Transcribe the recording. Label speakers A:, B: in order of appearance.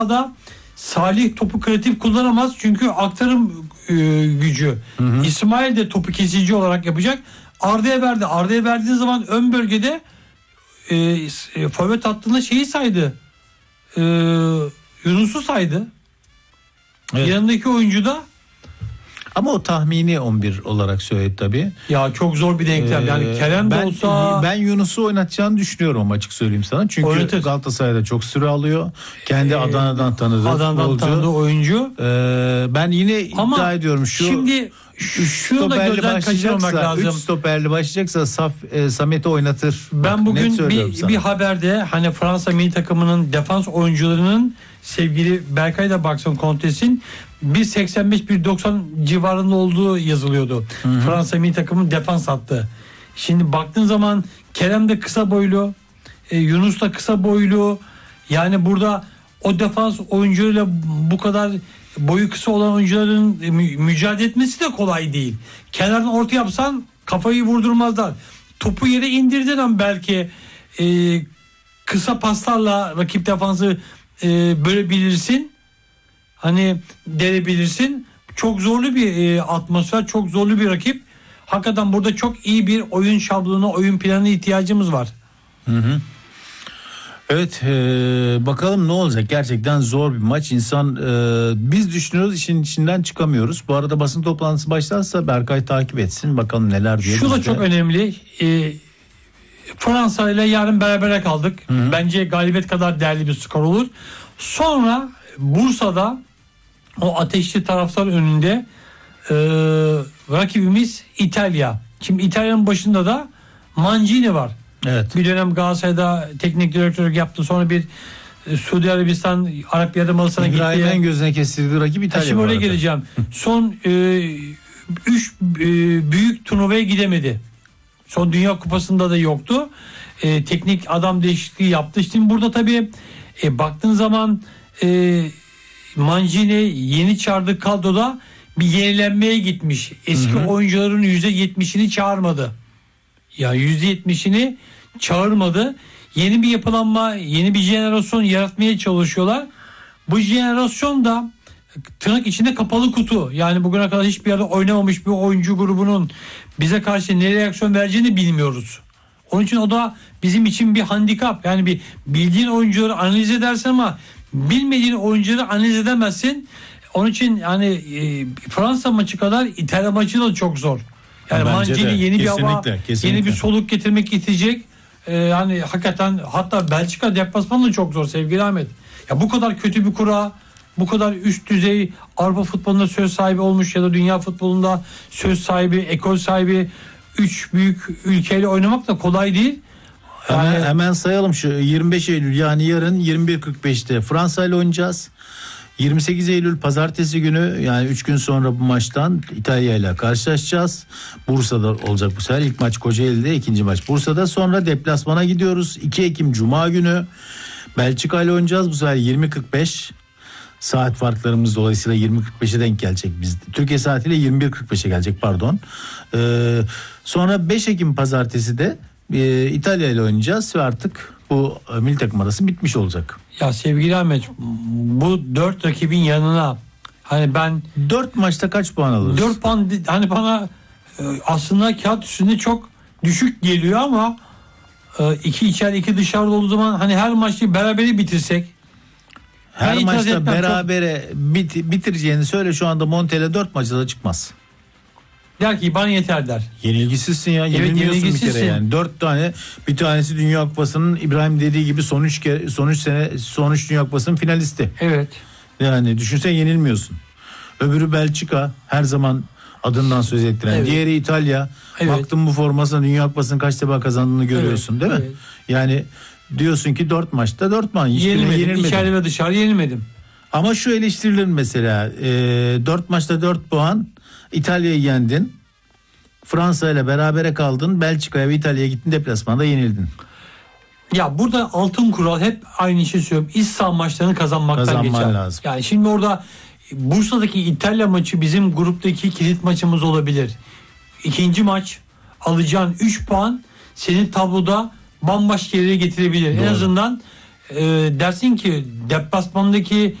A: da Salih topu kreatif kullanamaz çünkü aktarım gücü. İsmail de topu kesici olarak yapacak. Arda'ya verdi. Arda'ya verdiği zaman ön bölgede forvet hattında şeyi saydı. Yunus'u saydı. Evet. Yanındaki oyuncu da,
B: ama o tahmini 11 olarak söyledi tabii.
A: Ya çok zor bir denklem. Yani Kerem de olsa,
B: ben Yunus'u oynatacağını düşünüyorum, açık söyleyeyim sana. Çünkü oynatır. Galatasaray'da çok süre alıyor. Kendi Adana'dan tanıdığı
A: oyuncu.
B: Ben yine iddia ediyorum
A: şimdi şunu da gözden kaçırmamak lazım.
B: 3 stoperli başlayacaksa Samet'i oynatır.
A: Ben bugün bir haberde hani Fransa milli takımının defans oyuncularının, sevgili Berkay da baksın Kontes'in 1.85-1.90 civarında olduğu yazılıyordu. Fransa milli takımının defans hattı. Şimdi baktığın zaman Kerem de kısa boylu, Yunus da kısa boylu. Yani burada o defans oyuncuyla bu kadar boyu kısa olan oyuncuların mücadele etmesi de kolay değil. Kenardan orta yapsan kafayı vurdurmazlar. Topu yere indirdiğin belki kısa paslarla rakip defansı bölebilirsin. Hani delebilirsin. Çok zorlu bir atmosfer, çok zorlu bir rakip. Hakikaten burada çok iyi bir oyun şablonu, oyun planı ihtiyacımız var.
B: Evet, bakalım ne olacak. Gerçekten zor bir maç. Biz düşünüyoruz, işin içinden çıkamıyoruz. Bu arada basın toplantısı başlarsa Berkay takip etsin. Bakalım neler diyor.
A: Şu da çok önemli. Fransa ile yarın berabere kaldık. Bence galibiyet kadar değerli bir skor olur. Sonra Bursa'da o ateşli taraftar önünde rakibimiz İtalya. Şimdi İtalya'nın başında da Mancini var.
B: Evet.
A: Bir dönem Galatasaray'da teknik direktörlük yaptı. Sonra bir Suudi Arabistan Arap Yarımadası'na gitti.
B: İbrahim'in gözüne kestirdiği rakip İtalya.
A: Şimdi oraya geleceğim. Son 3 büyük turnuvaya gidemedi. Son Dünya Kupası'nda da yoktu. Teknik adam değişikliği yaptı. Şimdi burada tabii baktığın zaman Mancini yeni çağırdığı kadroda bir yenilenmeye gitmiş. Eski oyuncuların %70'ini çağırmadı. Ya %70'ini çağırmadı. Yeni bir yapılanma, yeni bir jenerasyon yaratmaya çalışıyorlar. Bu jenerasyon da tırnak içinde kapalı kutu. Yani bugüne kadar hiçbir yerde oynamamış bir oyuncu grubunun bize karşı ne reaksiyon vereceğini bilmiyoruz. Onun için o da bizim için bir handikap. Yani bir bildiğin oyuncuları analiz edersin ama bilmediğin oyuncuları analiz edemezsin. Onun için yani Fransa maçı kadar İtalya maçı da çok zor. Yani Mancini yeni bir hava, yeni bir soluk getirmek isteyecek. Yani hakikaten, hatta Belçika deplasmanı da çok zor sevgili Ahmet. Ya bu kadar kötü bir kura, bu kadar üst düzey Avrupa futbolunda söz sahibi olmuş ya da dünya futbolunda söz sahibi, ekol sahibi 3 büyük ülkeyle oynamak da kolay değil.
B: Yani hemen sayalım, şu 25 Eylül yani yarın 21.45'te Fransa ile oynayacağız. 28 Eylül pazartesi günü, yani 3 gün sonra bu maçtan İtalya ile karşılaşacağız. Bursa'da olacak bu sefer. İlk maç Kocaeli'de, ikinci maç Bursa'da. Sonra deplasmana gidiyoruz. 2 Ekim Cuma günü Belçika ile oynayacağız. Bu sefer 20.45. Saat farklarımız dolayısıyla 20.45'e denk gelecek. Biz Türkiye saatiyle 21.45'e gelecek, pardon. Sonra 5 Ekim pazartesi de İtalya ile oynayacağız ve artık bu milli takım arası bitmiş olacak.
A: Ya sevgili Ahmet, bu 4 rakibin yanına hani ben
B: 4 maçta kaç puan alırız?
A: 4 puan hani bana aslında kağıt üstünde çok düşük geliyor ama 2 içeride 2 dışarıda olduğu zaman hani her maçı berabere bitirsek,
B: her maçta berabere bitireceğini söyle, şu anda Montella 4 maçta da çıkmaz.
A: Der ki bana yeter der.
B: Yenilgisizsin ya. Yenilmiyorsun bir kere yani. 4 tane, bir tanesi Dünya Kupası'nın, İbrahim dediği gibi son 3 Dünya Kupası'nın finalisti.
A: Evet.
B: Yani düşünsen yenilmiyorsun. Öbürü Belçika, her zaman adından söz ettiren. Evet. Diğeri İtalya. Evet. Baktım bu formasına, Dünya Kupası'nın kaç defa kazandığını görüyorsun, değil mi? Evet. Yani diyorsun ki 4 maçta 4 puan.
A: Yenilmedim. İçeride ve dışarı yenilmedim.
B: Ama şu eleştirilir mesela. 4 maçta 4 puan. İtalya'yı yendin. Fransa ile berabere kaldın. Belçika'ya ve İtalya'ya gittin, deplasmanda yenildin.
A: Ya burada altın kural hep aynı şey söylüyorum. İç saha maçlarını kazanmaktan geçer.
B: Lazım.
A: Yani şimdi orada Bursa'daki İtalya maçı bizim gruptaki kilit maçımız olabilir. İkinci maç alacağın 3 puan senin tabloda bambaşka yere getirebilir. Doğru. En azından dersin ki deplasmandaki